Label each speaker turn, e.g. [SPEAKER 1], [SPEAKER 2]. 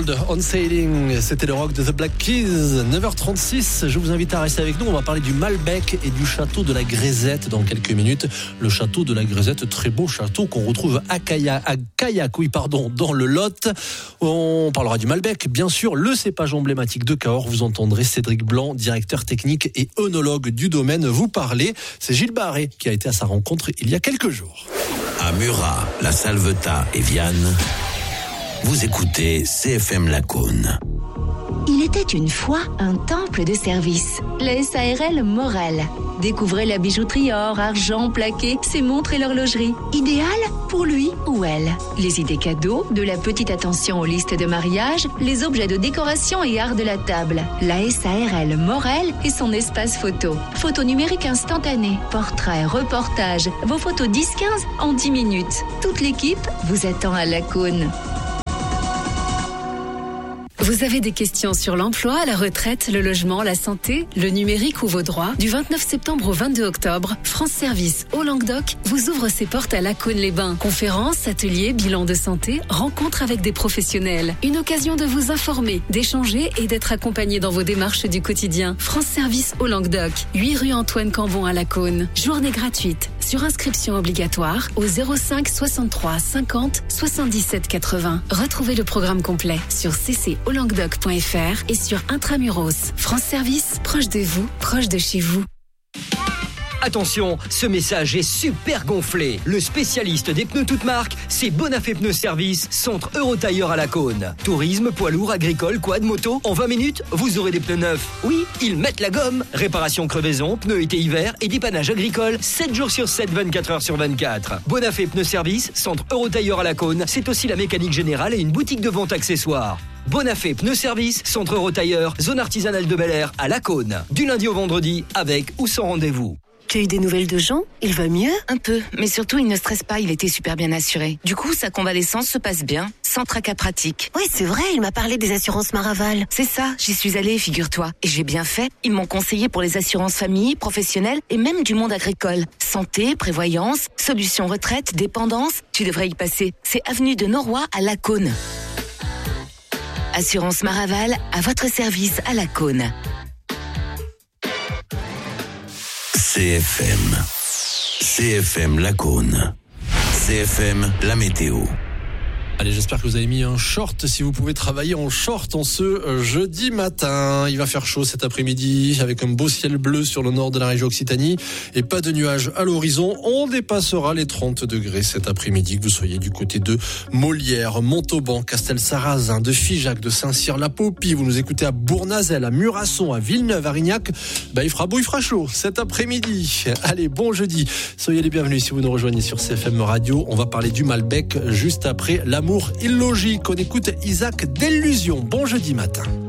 [SPEAKER 1] World on Sailing, c'était le rock de The Black Keys. 9h36, je vous invite à rester avec nous. On va parler du Malbec et du château de la Grisette dans quelques minutes. Le château de la Grisette, très beau château qu'on retrouve à Caillac, dans le Lot. On parlera du Malbec, bien sûr, le cépage emblématique de Cahors. Vous entendrez Cédric Blanc, directeur technique et œnologue du domaine, vous parler. C'est Gilles Barré qui a été à sa rencontre il y a quelques jours.
[SPEAKER 2] À Murat, La Salvetat et Vianne, vous écoutez CFM Lacaune.
[SPEAKER 3] Il était une fois un temple de service, la SARL Morel. Découvrez la bijouterie or, argent, plaqué, ses montres et l'horlogerie. Idéal pour lui ou elle. Les idées cadeaux, de la petite attention aux listes de mariage, les objets de décoration et art de la table. La SARL Morel et son espace photo. Photo numérique instantanée, portraits, reportages, vos photos 10-15 en 10 minutes. Toute l'équipe vous attend à Lacaune.
[SPEAKER 4] Vous avez des questions sur l'emploi, la retraite, le logement, la santé, le numérique ou vos droits? Du 29 septembre au 22 octobre, France Service au Languedoc vous ouvre ses portes à Lacaune-les-Bains. Conférences, ateliers, bilan de santé, rencontres avec des professionnels. Une occasion de vous informer, d'échanger et d'être accompagné dans vos démarches du quotidien. France Service au Languedoc, 8 rue Antoine Cambon à Lacaune. Journée gratuite, sur inscription obligatoire au 05 63 50 77 80. Retrouvez le programme complet sur ccolanguedoc.fr et sur Intramuros. France Service, proche de vous, proche de chez vous.
[SPEAKER 5] Attention, ce message est super gonflé. Le spécialiste des pneus toutes marques, c'est Bonafé Pneus Service, centre Eurotailleur à Lacaune. Tourisme, poids lourd, agricole, quad, moto, en 20 minutes, vous aurez des pneus neufs. Oui, ils mettent la gomme. Réparation crevaison, pneus été-hiver et dépannage agricole, 7 jours sur 7, 24 heures sur 24. Bonafé Pneus Service, centre Eurotailleur à Lacaune, c'est aussi la mécanique générale et une boutique de vente accessoires. Bonafé Pneus Service, centre Eurotailleur, zone artisanale de Bel-Air à Lacaune. Du lundi au vendredi, avec ou sans rendez-vous.
[SPEAKER 6] Tu as eu des nouvelles de Jean? Il va mieux? Un peu, mais surtout il ne stresse pas, il était super bien assuré. Du coup, sa convalescence se passe bien, sans tracas pratiques.
[SPEAKER 3] Oui, c'est vrai, il m'a parlé des assurances Maraval.
[SPEAKER 6] C'est ça, j'y suis allée, figure-toi. Et j'ai bien fait, ils m'ont conseillé pour les assurances famille, professionnelles et même du monde agricole. Santé, prévoyance, solutions retraite, dépendance, tu devrais y passer. C'est avenue de Noroy à Lacaune. Assurance Maraval, à votre service à Lacaune.
[SPEAKER 2] CFM Lacaune. CFM la météo.
[SPEAKER 1] Allez, j'espère que vous avez mis un short, si vous pouvez travailler en short en ce jeudi matin. Il va faire chaud cet après-midi avec un beau ciel bleu sur le nord de la région Occitanie et pas de nuages à l'horizon. On dépassera les 30 degrés cet après-midi, que vous soyez du côté de Molière, Montauban, Castelsarrasin, de Figeac, de Saint-Cyr-la-Popie. Vous nous écoutez à Bournazel, à Murasson, à Villeneuve, à Rignac. Il fera beau, il fera chaud cet après-midi. Allez, bon jeudi. Soyez les bienvenus si vous nous rejoignez sur CFM Radio. On va parler du Malbec juste après l'amour illogique. On écoute Isaac Delusion. Bon jeudi matin.